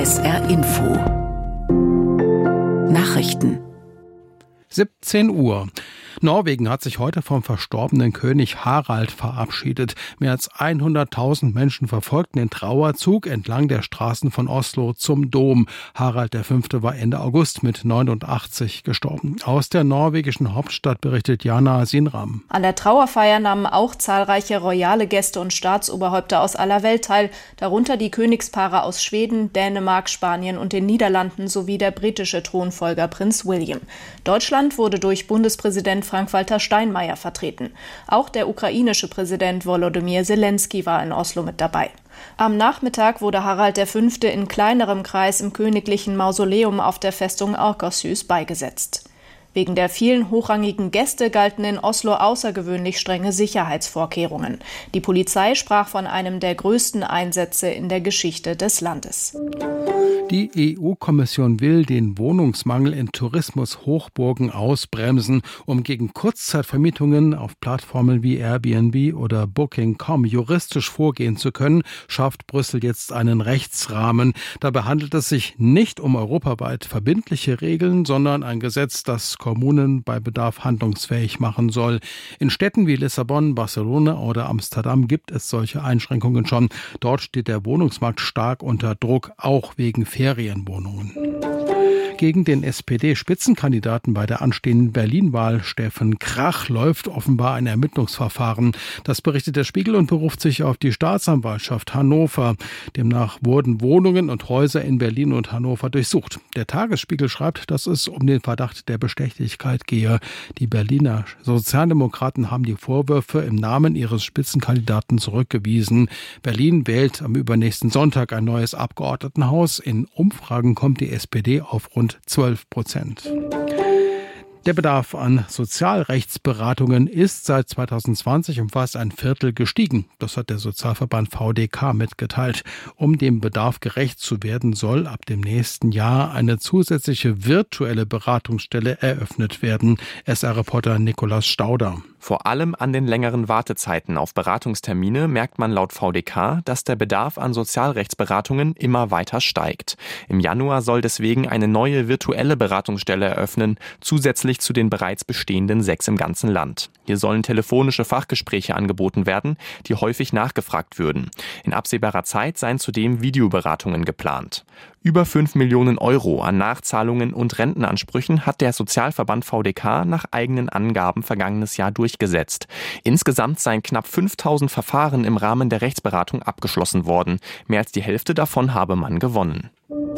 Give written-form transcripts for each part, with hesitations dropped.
SR Info Nachrichten 17 Uhr. Norwegen hat sich heute vom verstorbenen König Harald verabschiedet. Mehr als 100.000 Menschen verfolgten den Trauerzug entlang der Straßen von Oslo zum Dom. Harald V. war Ende August mit 89 gestorben. Aus der norwegischen Hauptstadt berichtet Jana Sinram. An der Trauerfeier nahmen auch zahlreiche royale Gäste und Staatsoberhäupter aus aller Welt teil, darunter die Königspaare aus Schweden, Dänemark, Spanien und den Niederlanden sowie der britische Thronfolger Prinz William. Deutschland wurde durch Bundespräsident Frank-Walter Steinmeier vertreten. Auch der ukrainische Präsident Volodymyr Zelensky war in Oslo mit dabei. Am Nachmittag wurde Harald V. in kleinerem Kreis im königlichen Mausoleum auf der Festung Akershus beigesetzt. Wegen der vielen hochrangigen Gäste galten in Oslo außergewöhnlich strenge Sicherheitsvorkehrungen. Die Polizei sprach von einem der größten Einsätze in der Geschichte des Landes. Die EU-Kommission will den Wohnungsmangel in Tourismushochburgen ausbremsen. Um gegen Kurzzeitvermietungen auf Plattformen wie Airbnb oder Booking.com juristisch vorgehen zu können, schafft Brüssel jetzt einen Rechtsrahmen. Dabei handelt es sich nicht um europaweit verbindliche Regeln, sondern ein Gesetz, das Kommunen bei Bedarf handlungsfähig machen soll. In Städten wie Lissabon, Barcelona oder Amsterdam gibt es solche Einschränkungen schon. Dort steht der Wohnungsmarkt stark unter Druck, auch wegen Ferienwohnungen. Gegen den SPD-Spitzenkandidaten bei der anstehenden Berlin-Wahl, Steffen Krach, läuft offenbar ein Ermittlungsverfahren. Das berichtet der Spiegel und beruft sich auf die Staatsanwaltschaft Hannover. Demnach wurden Wohnungen und Häuser in Berlin und Hannover durchsucht. Der Tagesspiegel schreibt, dass es um den Verdacht der Bestechlichkeit gehe. Die Berliner Sozialdemokraten haben die Vorwürfe im Namen ihres Spitzenkandidaten zurückgewiesen. Berlin wählt am übernächsten Sonntag ein neues Abgeordnetenhaus. In Umfragen kommt die SPD auf rund 12%. Der Bedarf an Sozialrechtsberatungen ist seit 2020 um fast ein Viertel gestiegen. Das hat der Sozialverband VDK mitgeteilt. Um dem Bedarf gerecht zu werden, soll ab dem nächsten Jahr eine zusätzliche virtuelle Beratungsstelle eröffnet werden. SR-Reporter Nikolaus Stauder. Vor allem an den längeren Wartezeiten auf Beratungstermine merkt man laut VDK, dass der Bedarf an Sozialrechtsberatungen immer weiter steigt. Im Januar soll deswegen eine neue virtuelle Beratungsstelle eröffnen, zusätzlich zu den bereits bestehenden 6 im ganzen Land. Hier sollen telefonische Fachgespräche angeboten werden, die häufig nachgefragt würden. In absehbarer Zeit seien zudem Videoberatungen geplant. Über 5 Millionen Euro an Nachzahlungen und Rentenansprüchen hat der Sozialverband VDK nach eigenen Angaben vergangenes Jahr durchgesetzt. Insgesamt seien knapp 5.000 Verfahren im Rahmen der Rechtsberatung abgeschlossen worden. Mehr als die Hälfte davon habe man gewonnen.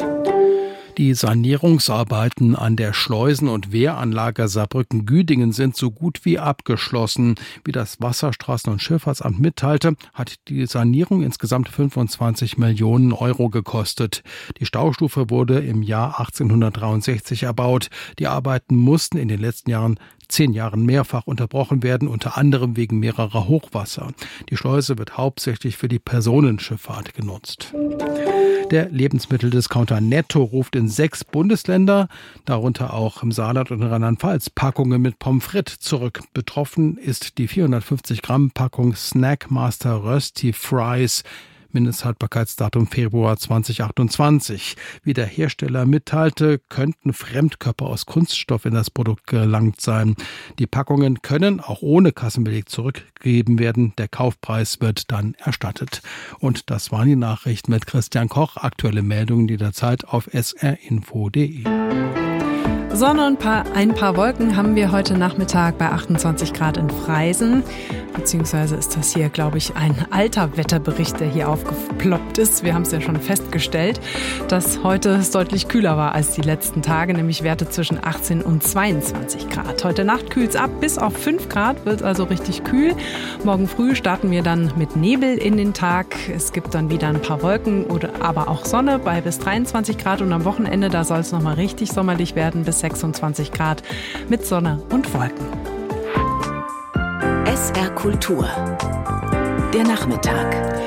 Die Sanierungsarbeiten an der Schleusen- und Wehranlage Saarbrücken-Güdingen sind so gut wie abgeschlossen. Wie das Wasserstraßen- und Schifffahrtsamt mitteilte, hat die Sanierung insgesamt 25 Millionen Euro gekostet. Die Staustufe wurde im Jahr 1863 erbaut. Die Arbeiten mussten in den letzten 10 Jahren mehrfach unterbrochen werden, unter anderem wegen mehrerer Hochwasser. Die Schleuse wird hauptsächlich für die Personenschifffahrt genutzt. Der Lebensmitteldiscounter Netto ruft in 6 Bundesländer, darunter auch im Saarland und in Rheinland-Pfalz, Packungen mit Pommes frites zurück. Betroffen ist die 450 Gramm Packung Snackmaster Rösti Fries. Mindesthaltbarkeitsdatum Februar 2028. Wie der Hersteller mitteilte, könnten Fremdkörper aus Kunststoff in das Produkt gelangt sein. Die Packungen können auch ohne Kassenbeleg zurückgegeben werden. Der Kaufpreis wird dann erstattet. Und das waren die Nachrichten mit Christian Koch. Aktuelle Meldungen jederzeit auf srinfo.de. Sonne und ein paar Wolken haben wir heute Nachmittag bei 28 Grad in Freisen. Beziehungsweise ist das hier, glaube ich, ein alter Wetterbericht, der hier aufgeploppt ist. Wir haben es ja schon festgestellt, dass heute es deutlich kühler war als die letzten Tage, nämlich Werte zwischen 18 und 22 Grad. Heute Nacht kühlt es ab bis auf 5 Grad, wird also richtig kühl. Morgen früh starten wir dann mit Nebel in den Tag. Es gibt dann wieder ein paar Wolken, aber auch Sonne bei bis 23 Grad. Und am Wochenende, da soll es nochmal richtig sommerlich werden, bis 26 Grad mit Sonne und Wolken. SR Kultur. Der Nachmittag.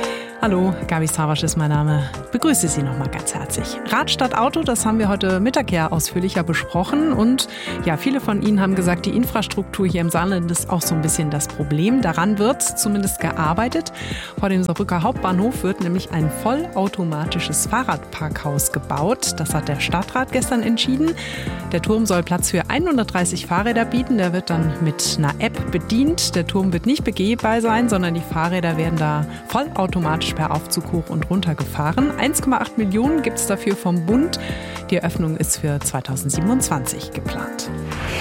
Hallo, Gabi Savasch ist mein Name. Ich begrüße Sie nochmal ganz herzlich. Rad statt Auto, das haben wir heute Mittag ja ausführlicher besprochen. Und ja, viele von Ihnen haben gesagt, die Infrastruktur hier im Saarland ist auch so ein bisschen das Problem. Daran wird zumindest gearbeitet. Vor dem Saarbrücker Hauptbahnhof wird nämlich ein vollautomatisches Fahrradparkhaus gebaut. Das hat der Stadtrat gestern entschieden. Der Turm soll Platz für 130 Fahrräder bieten. Der wird dann mit einer App bedient. Der Turm wird nicht begehbar sein, sondern die Fahrräder werden da vollautomatisch per Aufzug hoch und runter gefahren. 1,8 Millionen gibt es dafür vom Bund. Die Eröffnung ist für 2027 geplant.